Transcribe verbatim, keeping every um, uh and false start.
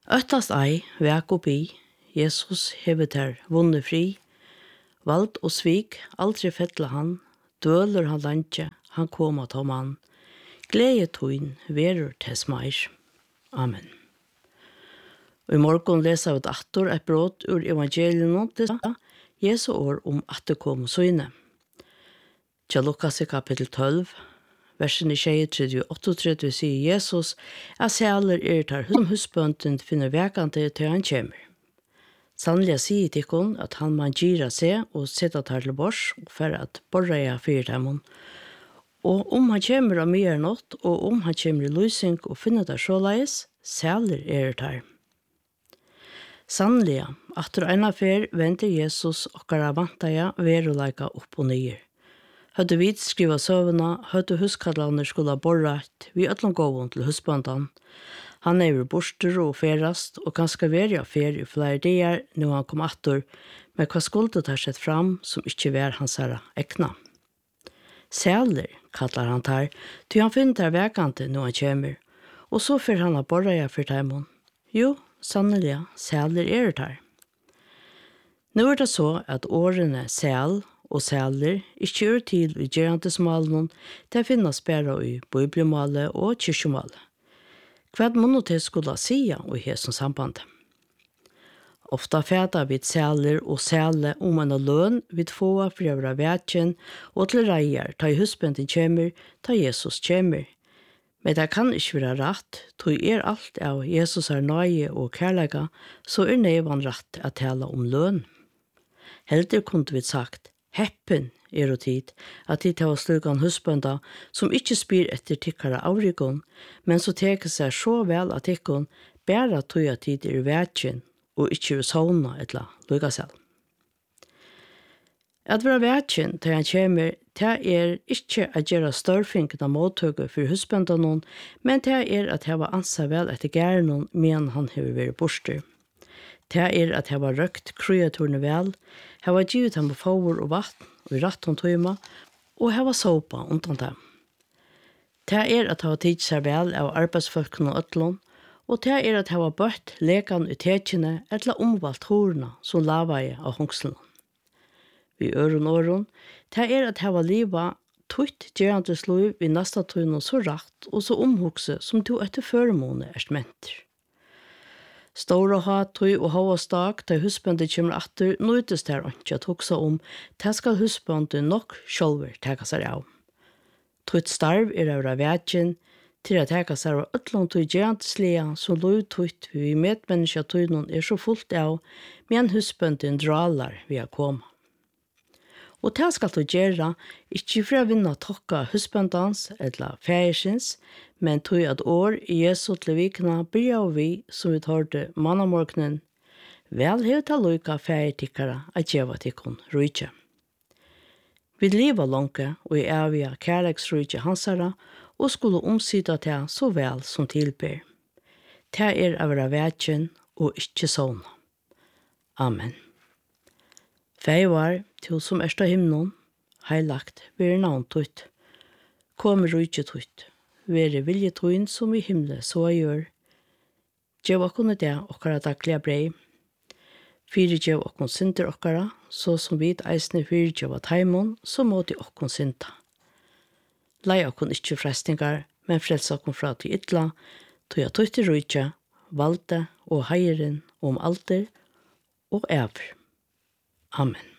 Øttast ei, vek og bi, Jesus hever ter vunnet fri, vald og svik, aldri fettla han, døler han landje, han koma ta mann, glede tøyn, verur tes meir. Amen. Og i morgen leser vi et attor et brot ur evangeliet til Jesu år om at det kom søgne. Til Lukas i kapittel tolv, versen i tjuetre og trettioåtte sier Jesus at sæler er der som husbønden finner vekante til han kommer. Sannelig sier til hun at han man gira seg og sette der til bors for at borreie fyrt dem. Og om han kommer av mye nått, og om han kommer i lysing og finner der såleis, sæler er der. Sannelig, at du ena fer venter Jesus okkara vantaja veruleika opp og nyer. Hødde vi skriva søvna, hødde huskadlaner skulle borrat vi ötlom gåvun til husbandan. Han er borster og ferast, og ganske verja fer i flere dier når han kom attor, men hva skuldet har sett fram som ikke var hans herra ekna. Sæler, kallar han tar, til han finner der vekante når han kommer, og så fer han a borraja for taimon. Jo, sannelig, sæler er der. Nå er det så at årene sæl og sæler ikke er til i gerandesmalen, det finnes bare i bibelmålet og kyrkjemålet. Hva må nå til skulle si i hesson samband? Ofta fæta vid sæler og sæle om en løn vid få for å være vetjen og til reier ta i husbanden kommer, ta Jesus kommer. Men det kan ikke være rett, tog er alt av Jesus er nøye og kærlega, så er nevan rett å tale om løn. Heldig kunne vi sagt, heppen er og tid, at de tar slugan husbønda, som ikke spyr etter tikkara avrigon, men så teker seg så vel at tikkon bæra tog at tid er vetjen, og ikke er sauna etla lukka selv. At være vetjen til han kommer, det er ikke å gjøre størfingen av måttøyget for husbøndanon, men det er at jeg var ansa vel etter gærnon, men han har vært borster. Det er at jeg var røkt kreaturene vel, jeg var givet ham på favor og vatten, og i rett om tøyma, og jeg var såpa undan dem. Det er at jeg var tid seg vel av arbeidsfolkene og øtlån, og det er at jeg var bøtt lekan i tekjene eller omvalgt horene som lavaie av hongslene. Vi øron åren, det er at jeg var livet tøyt gjerandes liv i nesta tøyne så rakt og så omhugse som du etter føremåne er smenter. Stora hatøy og hava stak, da husbandet kommer atter, nøytes der ikke at hugsa om, det skal husbandet nok sjølver teka seg av. Tøyt starv er av vetjen, til at teka seg av øtlån tøy gjerandeslige, som lov tøyt vi medmenneska tøynon er så fullt av, men husbandet dralar vi har koma. Og det skal du gjøre, ikke for å vinne tokka husbandans eller færsins, men tog at år i Jesu til vikna blir vi, som vi hørte mannamorgnen, vel hevet til lukka færtikkere at gjeva tikkun rujtje. Vi lever langt og i evige kærleksrujtje hansara, og skulle omsida til så vel som tilber. Det er av være vetjen og ikke sånn. Amen. Fei var, til som ersta himnon, heilagt, veri navn tøyt. Kom rujtje tøyt, veri vilje tøyn som i himle så jeg gjør. Gjev okkone det okkara daglige brei. Fyri gjev okkon synder okkara, så som vid eisne fyri gjev at heimon, så måti okkon synda. Lei okkon ikkje frestingar, men frels okkon fra til ytla, tøy at tøyt i rujtje, valde og heiren om alder og ever. Amen.